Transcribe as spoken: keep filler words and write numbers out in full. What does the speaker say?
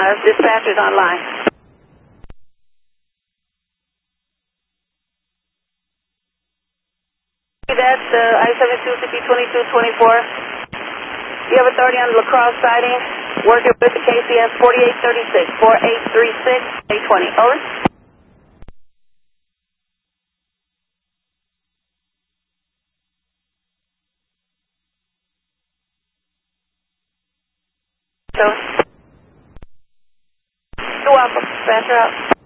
Our dispatcher's online. That's uh, I seventy-two fifty twenty-two twenty-four. You have authority on La Crosse sighting. Working with the K C S forty-eight thirty-six, forty-eight thirty-six, eight twenty. Over. So, you're welcome. Dispatcher out.